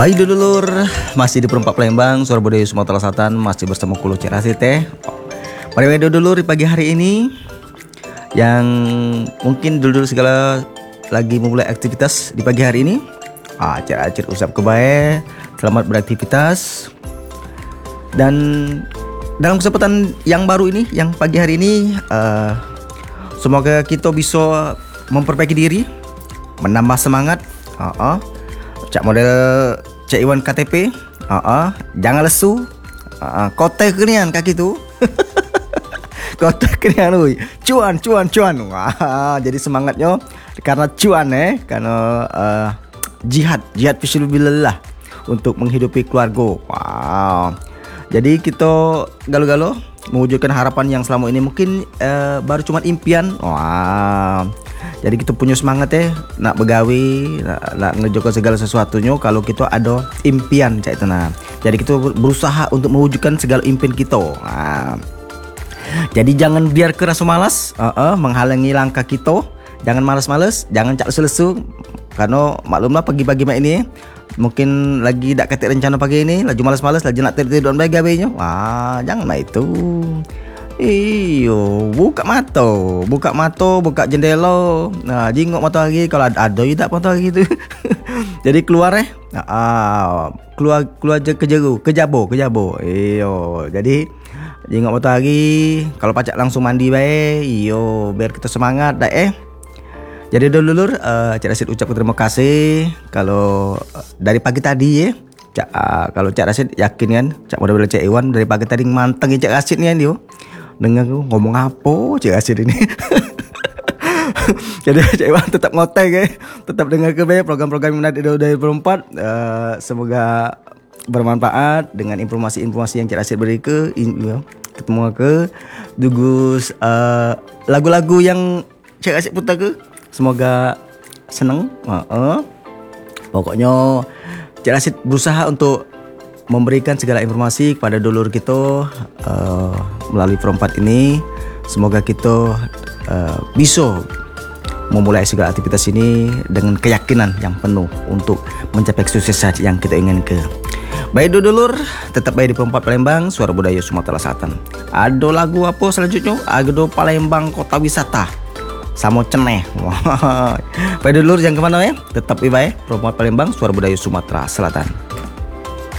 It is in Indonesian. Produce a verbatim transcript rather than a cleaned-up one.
Baik dulur, masih di perempat Palembang, Suara Budaya Sumatera Selatan, masih bersama Kulo Cik Rasid teh. Pada dulur di pagi hari ini, yang mungkin dulur segala lagi memulai aktivitas di pagi hari ini, ah, Cik usap kebaik, selamat beraktivitas. Dan dalam kesempatan yang baru ini, yang pagi hari ini, uh, semoga kita bisa memperbaiki diri, menambah semangat. Uh -uh. Cak model Cak Iwan K T P, uh -uh. Jangan lesu, uh -uh. Kote kenian kaki tu. Kote kenian ui. Cuan, cuan, cuan. Wah, jadi semangatnya karena cuan eh, karena uh, jihad, jihad fisabilillah untuk menghidupi keluarga. Wow. Jadi kita galo-galo mewujudkan harapan yang selama ini mungkin uh, baru cuma impian. Wow. Jadi kita punya semangat ya, nak begawi, nak, nak ngejokoh segala sesuatunya kalau kita ada impian cak itu nah. Jadi kita berusaha untuk mewujudkan segala impian kita. Nah. Jadi jangan biar kerasa malas, uh -uh, menghalangi langkah kita. Jangan malas-malas, jangan cak lesu-lesu. Karena maklumlah pagi-pagi mak ini mungkin lagi tak ketik rencana pagi ini, lagi malas-malas, lagi nak tidur-tidur baik gawainya. Wah, jangan mak itu. Iyo, buka mata, buka mata, buka jendela. Nah, jingok matahari kalau ada ada tak matahari itu. Jadi keluar eh. Ah, keluar keluar je ke jeru, ke jabo, ke jabo. Iyo, jadi jingok matahari, kalau pacak langsung mandi bae. Iyo, biar kita semangat dah eh. Jadi dulur, uh, Cak Rasid ucap terima kasih kalau uh, dari pagi tadi ya. Cak, uh, kalau Cak Rasid yakin kan, Cak model Cak Iwan dari pagi tadi manteng ya Cak Rasid ni kan dia. Dengar aku ngomong apa Cik Rasid ini. Jadi Cik Iwan tetap ngotek eh. Tetap dengar ke program-program minat dari perempat. uh, Semoga bermanfaat dengan informasi-informasi yang Cik Rasid beri ke ketemu ke dugus uh, lagu-lagu yang Cik Rasid putar ke. Semoga senang. uh -uh. Pokoknya Cik Rasid berusaha untuk memberikan segala informasi kepada dulur kita uh, melalui perempat ini. Semoga kita uh, bisa memulai segala aktivitas ini dengan keyakinan yang penuh untuk mencapai kesuksesan yang kita inginkan. Baik dulur, tetap baik di perempat Palembang, Suara Budaya Sumatera Selatan. Ada lagu apa selanjutnya? Ada Palembang Kota Wisata sama ceneh. Baik dulur, jangan kemana ya. Tetap baik perempat Palembang, Suara Budaya Sumatera Selatan.